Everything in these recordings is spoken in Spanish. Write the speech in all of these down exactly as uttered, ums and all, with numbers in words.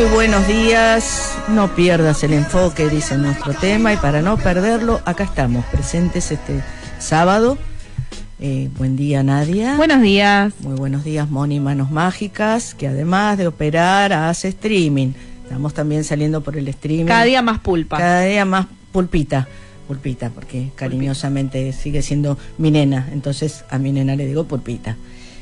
Muy buenos días, no pierdas el enfoque, dice nuestro tema, y para no perderlo, acá estamos, presentes este sábado. Eh, buen día, Nadia. Buenos días. Muy buenos días, Moni Manos Mágicas, que además de operar hace streaming. Estamos también saliendo por el streaming. Cada día más pulpa. Cada día más pulpita, pulpita, porque cariñosamente pulpita. Sigue siendo mi nena, entonces a mi nena le digo pulpita.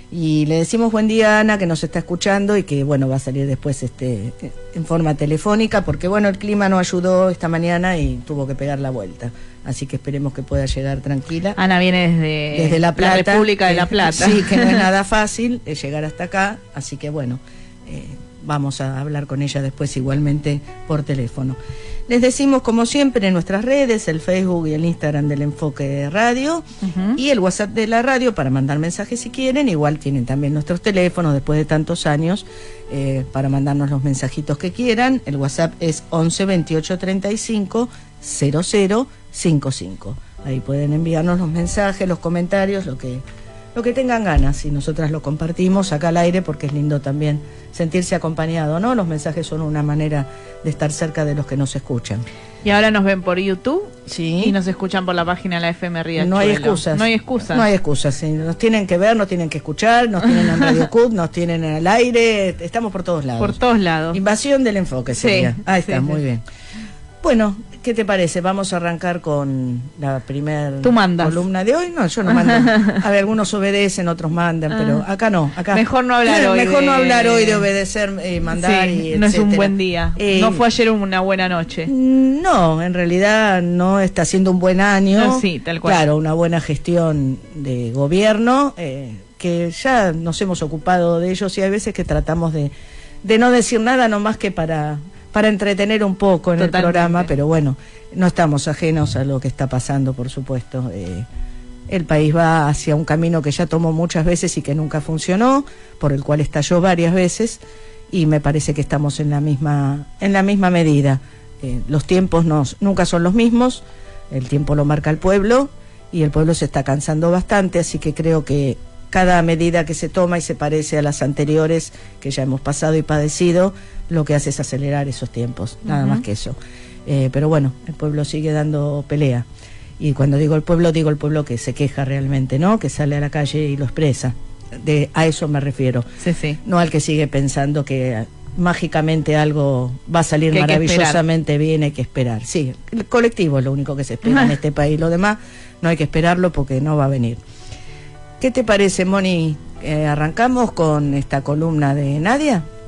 Y le decimos buen día a Ana, que nos está escuchando y que bueno va a salir después este en forma telefónica, porque bueno el clima no ayudó esta mañana y tuvo que pegar la vuelta, así que esperemos que pueda llegar tranquila. Ana viene desde, desde La Plata, la República de La Plata. Sí, que no es nada fácil eh, llegar hasta acá, así que bueno eh, vamos a hablar con ella después igualmente por teléfono. Les decimos, como siempre, en nuestras redes, el Facebook y el Instagram del Enfoque Radio, uh-huh. y el WhatsApp de la radio para mandar mensajes si quieren. Igual tienen también nuestros teléfonos después de tantos años eh, para mandarnos los mensajitos que quieran. El WhatsApp es once veintiocho treinta y cinco cero cero cincuenta y cinco. Ahí pueden enviarnos los mensajes, los comentarios, lo que... lo que tengan ganas, y nosotras lo compartimos acá al aire porque es lindo también sentirse acompañado, ¿no? Los mensajes son una manera de estar cerca de los que nos escuchan. Y ahora nos ven por YouTube, sí, y nos escuchan por la página de la F M Riachuelo. No hay excusas. No hay excusas. No hay excusas. Sí. Nos tienen que ver, nos tienen que escuchar, nos tienen en Radio Cut, nos tienen en el aire, estamos por todos lados. Por todos lados. Invasión del enfoque sería. Sí, Ahí está, sí, muy sí. bien. Bueno, ¿qué te parece? Vamos a arrancar con la primera columna de hoy. No, yo no mando. A ver, algunos obedecen, otros mandan, ah. pero acá no. Acá mejor no hablar hoy. Mejor de... no hablar hoy de obedecer y eh, mandar. Sí, y no etcétera. es un buen día. Eh, no fue ayer una buena noche. No, en realidad no está siendo un buen año. No, sí, tal cual. Claro, una buena gestión de gobierno, eh, que ya nos hemos ocupado de ellos y hay veces que tratamos de, de no decir nada nomás que para... para entretener un poco en Totalmente. El programa, pero bueno, no estamos ajenos a lo que está pasando, por supuesto. Eh, el país va hacia un camino que ya tomó muchas veces y que nunca funcionó, por el cual estalló varias veces, y me parece que estamos en la misma, en la misma medida. Eh, los tiempos nos, nunca son los mismos, el tiempo lo marca el pueblo, y el pueblo se está cansando bastante, así que creo que cada medida que se toma y se parece a las anteriores que ya hemos pasado y padecido, lo que hace es acelerar esos tiempos, nada uh-huh. más que eso. Eh, pero bueno, el pueblo sigue dando pelea. Y cuando digo el pueblo, digo el pueblo que se queja realmente, ¿no? Que sale a la calle y lo expresa. De, a eso me refiero. Sí, sí. No al que sigue pensando que mágicamente algo va a salir que maravillosamente bien, hay que esperar. Sí, el colectivo es lo único que se espera en este país. Lo demás no hay que esperarlo porque no va a venir. ¿Qué te parece, Moni? Eh, ¿Arrancamos con esta columna de Nadia?